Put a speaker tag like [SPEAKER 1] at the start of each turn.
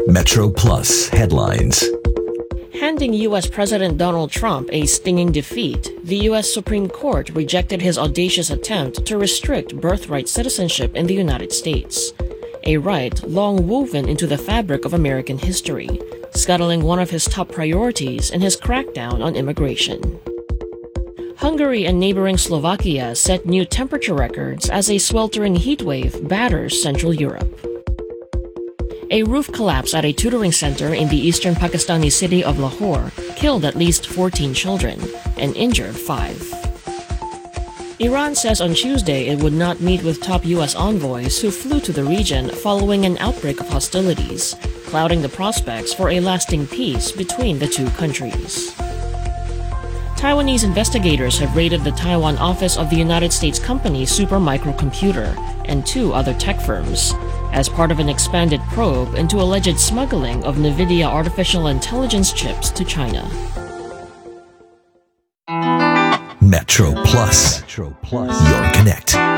[SPEAKER 1] Metro Plus headlines.
[SPEAKER 2] Handing U.S. President Donald Trump a stinging defeat, the U.S. Supreme Court rejected his audacious attempt to restrict birthright citizenship in the United States, a right long woven into the fabric of American history, scuttling one of his top priorities in his crackdown on immigration. Hungary and neighboring Slovakia set new temperature records as a sweltering heatwave batters Central Europe. A roof collapse at a tutoring center in the eastern Pakistani city of Lahore killed at least 14 children and injured 5. Iran says on Tuesday it would not meet with top U.S. envoys who flew to the region following an outbreak of hostilities, clouding the prospects for a lasting peace between the two countries. Taiwanese investigators have raided the Taiwan office of the United States company Supermicro Computer and 2 other tech firms, as part of an expanded probe into alleged smuggling of NVIDIA artificial intelligence chips to China.
[SPEAKER 1] Metro Plus. Your connect.